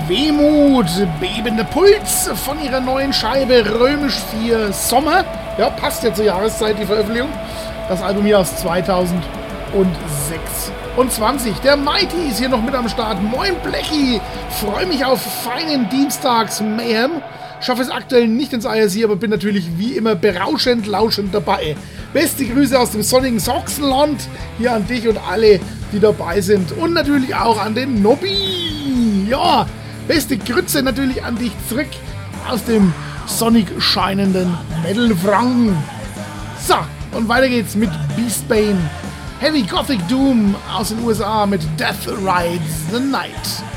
Wehmut, bebender Puls von ihrer neuen Scheibe Römisch 4 Sommer. Ja, passt ja zur Jahreszeit, die Veröffentlichung. Das Album hier aus 2026. Der Mighty ist hier noch mit am Start. Moin Blechi, freue mich auf feinen Dienstags Mayhem. Schaffe es aktuell nicht ins IRC, aber bin natürlich wie immer berauschend, lauschend dabei. Beste Grüße aus dem sonnigen Sachsenland hier an dich und alle, die dabei sind. Und natürlich auch an den Nobby. Ja, beste Grüße natürlich an dich zurück aus dem sonnig scheinenden Metal-Franken. So, und weiter geht's mit Beastbane. Heavy Gothic Doom aus den USA mit Death Rides the Night.